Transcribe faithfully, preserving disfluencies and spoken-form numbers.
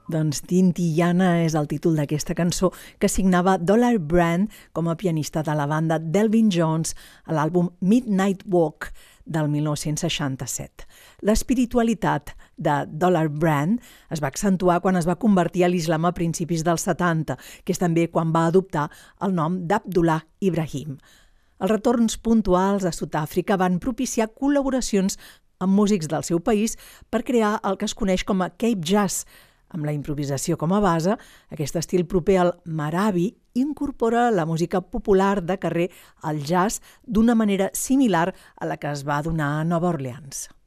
Doncs Tintillana és el títol d'aquesta cançó que signava Dollar Brand com a pianista de la banda d'Elvin Jones a l'àlbum Midnight Walk del mil nou-cents seixanta-set. L'espiritualitat de Dollar Brand es va accentuar quan es va convertir a l'islam a principis dels setanta, que és també quan va adoptar el nom d'Abdullah Ibrahim. Els retorns puntuals a Sud-àfrica van propiciar col·laboracions amb músics del seu país per crear el que es coneix com a Cape Jazz. Amb la improvisació com a base, aquest estil proper al marabi incorpora la música popular de carrer al jazz d'una manera similar a la que es va donar a Nova Orleans.